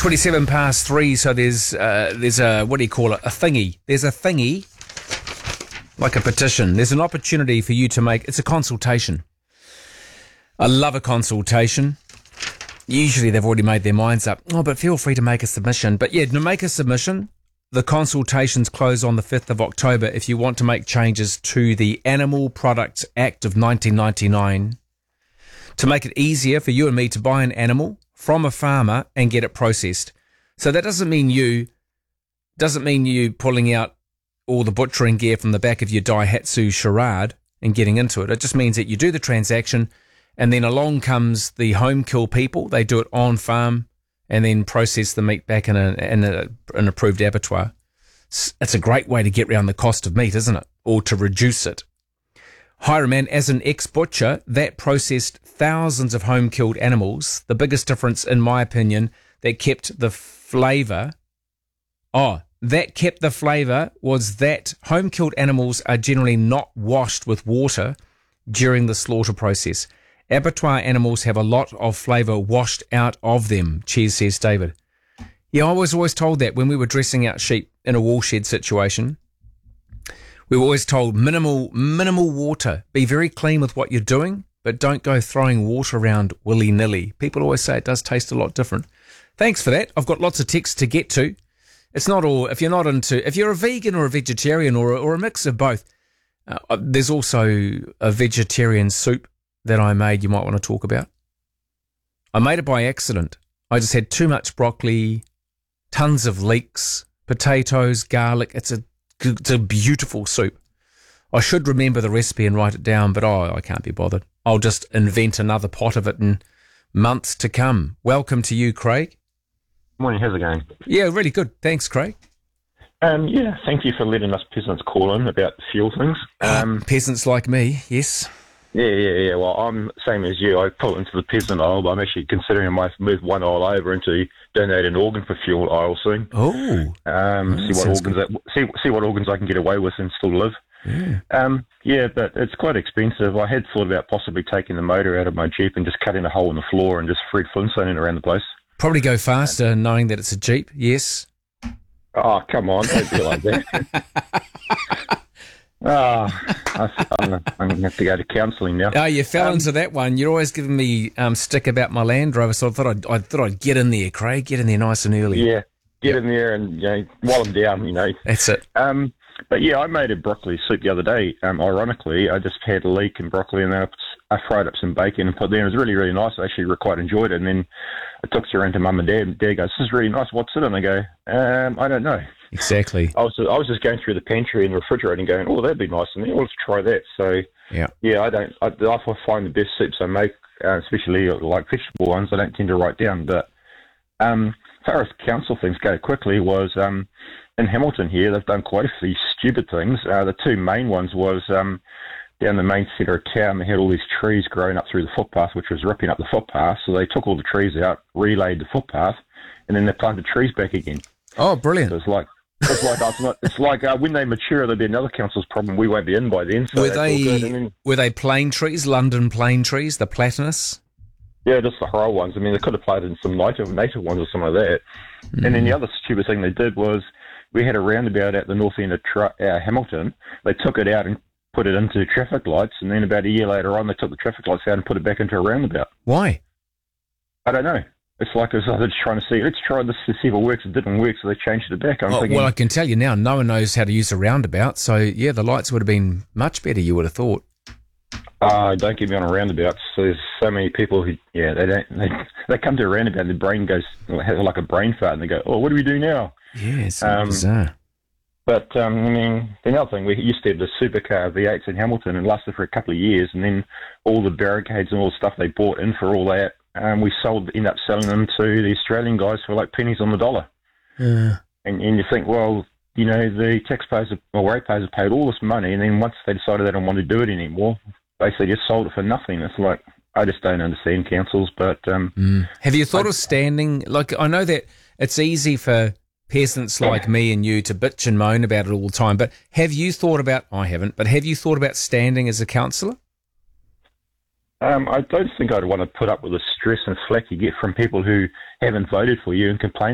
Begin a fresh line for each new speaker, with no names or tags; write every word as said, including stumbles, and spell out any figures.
twenty-seven past three, so there's uh, there's a, what do you call it, a thingy. There's a thingy, like a petition. There's an opportunity for you to make, it's a consultation. I love a consultation. Usually they've already made their minds up. Oh, but feel free to make a submission. But yeah, to make a submission, the consultations close on the fifth of October if you want to make changes to the Animal Products Act of nineteen ninety-nine to make it easier for you and me to buy an animal from a farmer and get it processed. So that doesn't mean you doesn't mean you pulling out all the butchering gear from the back of your Daihatsu Charade and getting into it. It just means that you do the transaction and then along comes the home kill people. They do it on farm and then process the meat back in, a, in a, an approved abattoir. It's a great way to get around the cost of meat, isn't it? Or to reduce it. Hireman, as an ex-butcher, that processed thousands of home-killed animals. The biggest difference, in my opinion, that kept the flavour... Oh, that kept the flavour was that home-killed animals are generally not washed with water during the slaughter process. Abattoir animals have a lot of flavour washed out of them, Cheers says David. Yeah, I was always told that when we were dressing out sheep in a woolshed situation. We were always told minimal, minimal water. Be very clean with what you're doing, but don't go throwing water around willy-nilly. People always say it does taste a lot different. Thanks for that. I've got lots of texts to get to. It's not all, if you're not into, if you're a vegan or a vegetarian or a, or a mix of both, uh, there's also a vegetarian soup that I made you might want to talk about. I made it by accident. I just had too much broccoli, tons of leeks, potatoes, garlic. It's a It's a beautiful soup. I should remember the recipe and write it down, but oh, I can't be bothered. I'll just invent another pot of it in months to come. Welcome to you, Craig.
Morning, how's it going?
Yeah, really good. Thanks, Craig.
Um, yeah, thank you for letting us peasants call in about fuel things. Um,
Peasants like me, yes.
Yeah, yeah, yeah. Well, I'm same as you. I pull into the peasant aisle, but I'm actually considering I might move one aisle over into donate an organ for fuel aisle soon.
Oh,
um,
oh
see what organs
good.
that, see see what organs I can get away with and still live.
Yeah.
Um, yeah, but it's quite expensive. I had thought about possibly taking the motor out of my Jeep and just cutting a hole in the floor and just Fred Flintstoning around the place.
Probably go faster knowing that it's a Jeep. Yes.
Oh, come on! Don't be like that. Oh, I, I'm, I'm going to have to go to counselling now.
Oh, you fell
um,
into that one. You're always giving me um, stick about my Land Rover, so I thought I'd, I thought I'd get in there, Craig. Get in there nice and early.
Yeah, get
yep.
in there and you know, while I'm down, you know.
That's it.
Um, but yeah, I made a broccoli soup the other day. Um, ironically, I just had leek and broccoli, and then I, I fried up some bacon and put there. It was really, really nice. I actually quite enjoyed it. And then I took it around to Mum and Dad, and Dad goes, "This is really nice. What's it?" And I go, um, "I don't know."
Exactly.
I was I was just going through the pantry and the refrigerator and going, "Oh, that'd be nice." And then, well, let's try that. So
yeah,
yeah, I don't. I, I find the best soups I make, uh, especially like vegetable ones, I don't tend to write down. But um, as far as council things go, quickly was um, in Hamilton here. They've done quite a few stupid things. Uh, the two main ones was um, down the main centre of town. They had all these trees growing up through the footpath, which was ripping up the footpath. So they took all the trees out, relayed the footpath, and then they planted trees back again.
Oh, brilliant!
So it's like. It's like it's, not, it's like uh, when they mature, there'll be another council's problem. We won't be in by then. So
were they
then,
were they plane trees, London plane trees, the platanus?
Yeah, just the horror ones. I mean, they could have planted some native native ones or some of that. Mm. And then the other stupid thing they did was we had a roundabout at the north end of tra- uh, Hamilton. They took it out and put it into traffic lights, and then about a year later on, they took the traffic lights out and put it back into a roundabout.
Why?
I don't know. It's like it's, they're just trying to see, let's try this to see if it works. It didn't work, so they changed it back. I'm
oh,
thinking,
well, I can tell you now, no one knows how to use a roundabout, so yeah, the lights would have been much better, you would have thought.
Uh, don't get me on a roundabout. So there's so many people who, yeah, they don't, they, they come to a roundabout and their brain goes, has like a brain fart, and they go, oh, what do we do now?
Yeah, it's
um,
bizarre.
But, um, I mean, the other thing, we used to have the supercar V eights in Hamilton and lasted for a couple of years, and then all the barricades and all the stuff they bought in for all that, Um, we sold, ended up selling them to the Australian guys for like pennies on the dollar.
Yeah.
And, and you think, well, you know, the taxpayers or ratepayers have paid all this money, and then once they decided they don't want to do it anymore, basically just sold it for nothing. It's like, I just don't understand councils. But um,
mm. have you thought
I,
of standing? Like, I know that it's easy for peasants like me and you to bitch and moan about it all the time, but have you thought about? I haven't, but have you thought about standing as a councillor?
Um, I don't think I'd want to put up with the stress and flack you get from people who haven't voted for you and complain